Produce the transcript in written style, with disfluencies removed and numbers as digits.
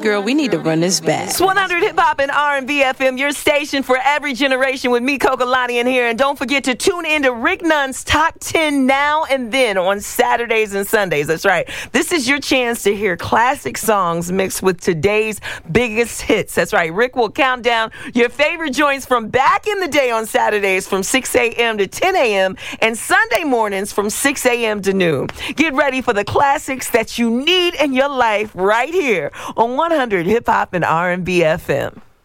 girl, we need to run this back. It's 100 Hip Hop and R&B FM, your station for every generation with me, Coco Lonnie, in here. And don't forget to tune in to Rick Nunn's Top 10 Now and Then on Saturdays and Sundays. That's right. This is your chance to hear classic songs mixed with today's biggest hits. That's right. Rick will count down your favorite joints from back in the day on Saturdays from 6 a.m. to 10 a.m. and Sunday mornings from 6 a.m. to noon. Get ready for the classics that you need in your life right here on 100 Hip Hop and R&B FM.